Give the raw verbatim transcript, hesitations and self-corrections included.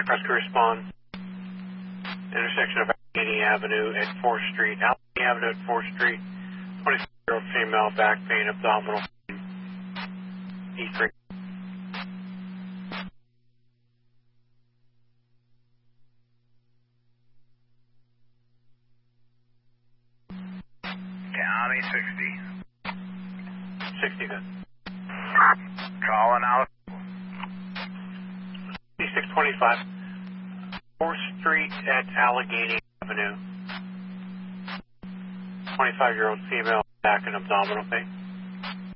Black Rescue response. Intersection of Allegheny Avenue at fourth Street. Allegheny Avenue at fourth Street. twenty-six-year-old female, back pain, abdominal pain. E three. County sixty. sixty then. Calling out. six twenty-five. fourth Street at Allegheny Avenue. twenty-five-year-old female, back and abdominal pain.